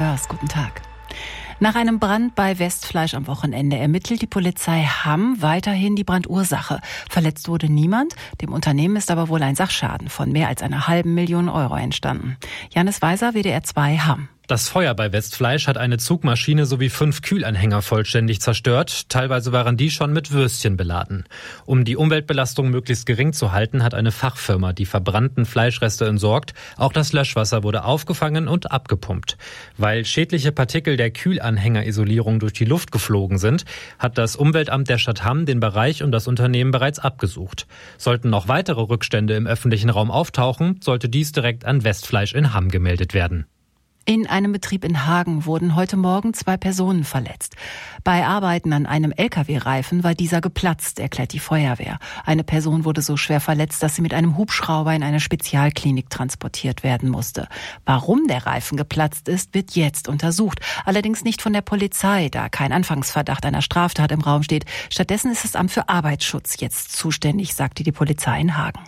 Stars, guten Tag. Nach einem Brand bei Westfleisch am Wochenende ermittelt die Polizei Hamm weiterhin die Brandursache. Verletzt wurde niemand, dem Unternehmen ist aber wohl ein Sachschaden von mehr als einer halben Million Euro entstanden. Janis Weiser, WDR 2 Hamm. Das Feuer bei Westfleisch hat eine Zugmaschine sowie 5 Kühlanhänger vollständig zerstört. Teilweise waren die schon mit Würstchen beladen. Um die Umweltbelastung möglichst gering zu halten, hat eine Fachfirma die verbrannten Fleischreste entsorgt. Auch das Löschwasser wurde aufgefangen und abgepumpt. Weil schädliche Partikel der Kühlanhängerisolierung durch die Luft geflogen sind, hat das Umweltamt der Stadt Hamm den Bereich und das Unternehmen bereits abgesucht. Sollten noch weitere Rückstände im öffentlichen Raum auftauchen, sollte dies direkt an Westfleisch in Hamm gemeldet werden. In einem Betrieb in Hagen wurden heute Morgen 2 Personen verletzt. Bei Arbeiten an einem LKW-Reifen war dieser geplatzt, erklärt die Feuerwehr. Eine Person wurde so schwer verletzt, dass sie mit einem Hubschrauber in eine Spezialklinik transportiert werden musste. Warum der Reifen geplatzt ist, wird jetzt untersucht. Allerdings nicht von der Polizei, da kein Anfangsverdacht einer Straftat im Raum steht. Stattdessen ist das Amt für Arbeitsschutz jetzt zuständig, sagte die Polizei in Hagen.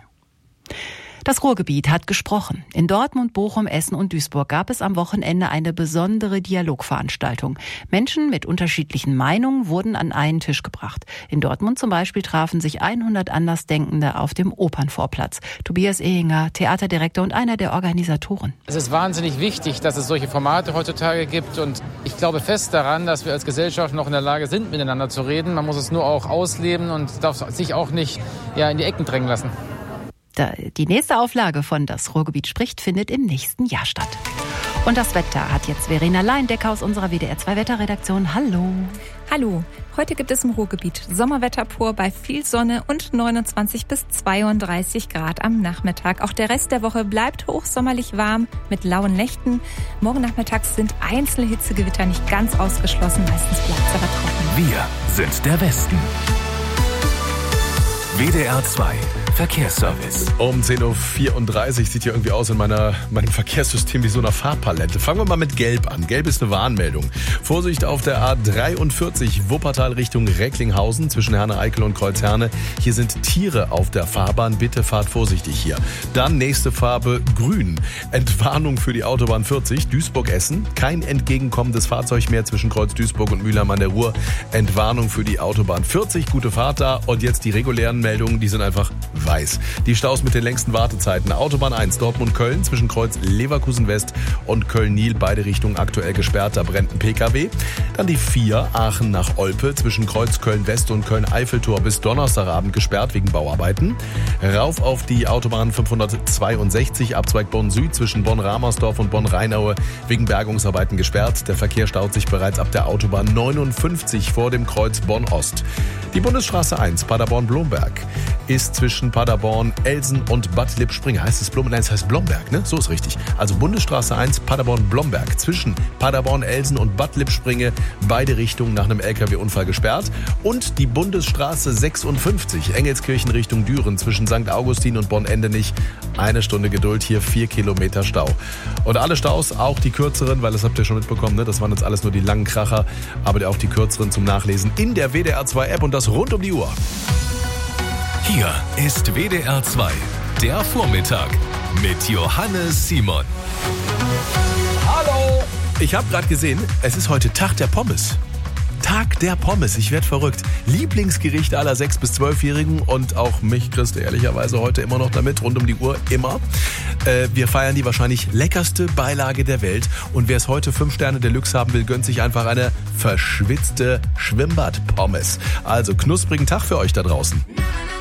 Das Ruhrgebiet hat gesprochen. In Dortmund, Bochum, Essen und Duisburg gab es am Wochenende eine besondere Dialogveranstaltung. Menschen mit unterschiedlichen Meinungen wurden an einen Tisch gebracht. In Dortmund zum Beispiel trafen sich 100 Andersdenkende auf dem Opernvorplatz. Tobias Ehinger, Theaterdirektor und einer der Organisatoren. Es ist wahnsinnig wichtig, dass es solche Formate heutzutage gibt. Und ich glaube fest daran, dass wir als Gesellschaft noch in der Lage sind, miteinander zu reden. Man muss es nur auch ausleben und darf sich auch nicht in die Ecken drängen lassen. Die nächste Auflage von Das Ruhrgebiet spricht findet im nächsten Jahr statt. Und das Wetter hat jetzt Verena Leindecker aus unserer WDR 2 Wetterredaktion. Hallo. Hallo. Heute gibt es im Ruhrgebiet Sommerwetter pur bei viel Sonne und 29 bis 32 Grad am Nachmittag. Auch der Rest der Woche bleibt hochsommerlich warm mit lauen Nächten. Morgen nachmittags sind einzelne Hitzegewitter nicht ganz ausgeschlossen. Meistens bleibt es aber trocken. Wir sind der Westen. WDR 2 Verkehrsservice. Um 10.34 Uhr sieht hier irgendwie aus in meinem Verkehrssystem wie so eine Farbpalette. Fangen wir mal mit Gelb an. Gelb ist eine Warnmeldung. Vorsicht auf der A43 Wuppertal Richtung Recklinghausen zwischen Herne-Eickel und Kreuzherne. Hier sind Tiere auf der Fahrbahn. Bitte fahrt vorsichtig hier. Dann nächste Farbe Grün. Entwarnung für die Autobahn 40 Duisburg-Essen. Kein entgegenkommendes Fahrzeug mehr zwischen Kreuz Duisburg und Mülheim an der Ruhr. Entwarnung für die Autobahn 40. Gute Fahrt da. Und jetzt die regulären Meldungen, die sind einfach weiß. Die Staus mit den längsten Wartezeiten. Autobahn 1 Dortmund-Köln zwischen Kreuz Leverkusen-West und Köln-Nil. Beide Richtungen aktuell gesperrt. Da brennt ein PKW. Dann die 4 Aachen nach Olpe zwischen Kreuz Köln-West und Köln-Eiffeltor bis Donnerstagabend gesperrt wegen Bauarbeiten. Rauf auf die Autobahn 562 Abzweig Bonn-Süd zwischen Bonn-Ramersdorf und Bonn-Rheinaue wegen Bergungsarbeiten gesperrt. Der Verkehr staut sich bereits ab der Autobahn 59 vor dem Kreuz Bonn-Ost. Die Bundesstraße 1 Paderborn-Blomberg ist zwischen Paderborn, Elsen und Bad Lippspringe. Heißt es Blomberg? Nein, es heißt Blomberg, ne? So ist richtig. Also Bundesstraße 1 Paderborn-Blomberg zwischen Paderborn, Elsen und Bad Lippspringe. Beide Richtungen nach einem LKW-Unfall gesperrt. Und die Bundesstraße 56 Engelskirchen Richtung Düren zwischen St. Augustin und Bonn-Endenich. 1 Stunde Geduld, hier 4 Kilometer Stau. Und alle Staus, auch die kürzeren, weil das habt ihr schon mitbekommen, ne? Das waren jetzt alles nur die langen Kracher, aber auch die kürzeren zum Nachlesen in der WDR 2 App und das rund um die Uhr. Hier ist WDR 2, der Vormittag mit Johannes Simon. Hallo! Ich habe gerade gesehen, es ist heute Tag der Pommes. Tag der Pommes, ich werde verrückt. Lieblingsgericht aller 6- bis 12-Jährigen und auch mich kriegst du ehrlicherweise heute immer noch damit, rund um die Uhr, immer. Wir feiern die wahrscheinlich leckerste Beilage der Welt und wer es heute 5 Sterne Deluxe haben will, gönnt sich einfach eine verschwitzte Schwimmbad-Pommes. Also knusprigen Tag für euch da draußen.